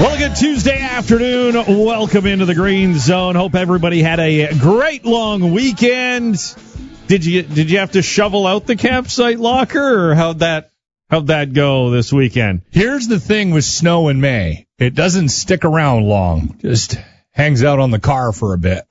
Well, good Tuesday afternoon. Welcome into the Green Zone. Hope everybody had a great long weekend. Did you have to shovel out the campsite locker, or how'd that go this weekend? Here's the thing with snow in May. It doesn't stick around long. Just hangs out on the car for a bit.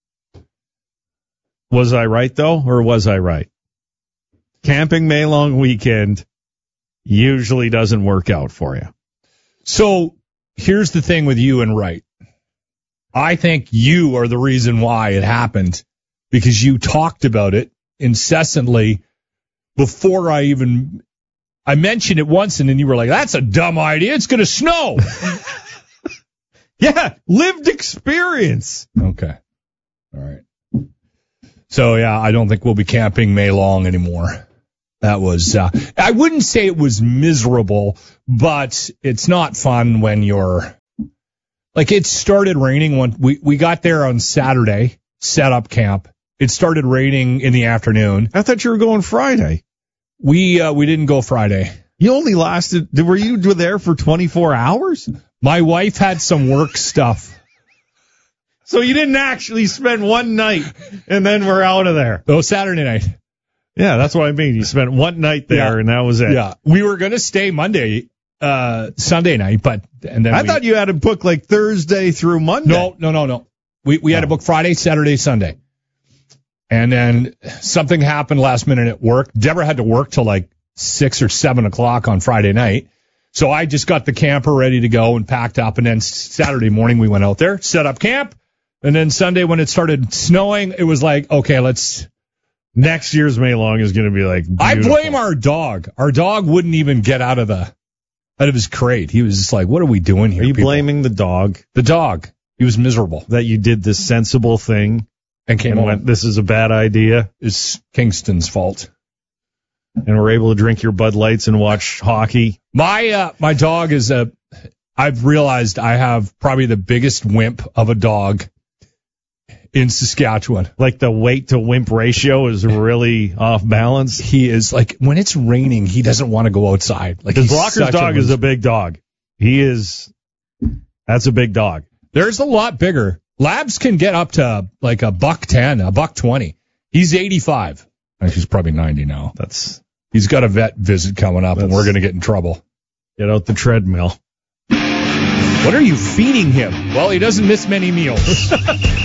Was I right, though, or was I right? Camping May long weekend usually doesn't work out for you. So here's the thing with you and Wright. I think you are the reason why it happened, because you talked about it incessantly before I mentioned it once, and then you were like, that's a dumb idea. It's going to snow. Yeah, lived experience. Okay. All right. So, yeah, I don't think we'll be camping May long anymore. That was, I wouldn't say it was miserable, but it's not fun when you're, like, it started raining when we got there on Saturday, set up camp. It started raining in the afternoon. I thought you were going Friday. We didn't go Friday. You only were you there for 24 hours? My wife had some work stuff. So you didn't actually spend one night and then we're out of there. Oh, Saturday night. Yeah, that's what I mean. You spent one night there and that was it. Yeah. We were going to stay Sunday night, and then I thought you had to book like Thursday through Monday. No. We had to book Friday, Saturday, Sunday. And then something happened last minute at work. Deborah had to work till like 6 or 7 o'clock on Friday night. So I just got the camper ready to go and packed up. And then Saturday morning we went out there, set up camp. And then Sunday when it started snowing, it was like, okay, next year's May long is going to be like beautiful. I blame our dog. Our dog wouldn't even get out of his crate. He was just like, what are we doing here? Are you blaming the dog? The dog. He was miserable. That you did this sensible thing and went, this is a bad idea? It's Kingston's fault. And we're able to drink your Bud Lights and watch hockey. My dog is I've realized I have probably the biggest wimp of a dog in Saskatchewan. Like the weight to wimp ratio is really off balance. He is like, when it's raining, he doesn't want to go outside. Like, because Blocker's dog is a big dog. That's a big dog. There's a lot bigger. Labs can get up to like a $110, a $120. He's 85. Actually, he's probably 90 now. He's got a vet visit coming up, and we're going to get in trouble. Get out the treadmill. What are you feeding him? Well, he doesn't miss many meals.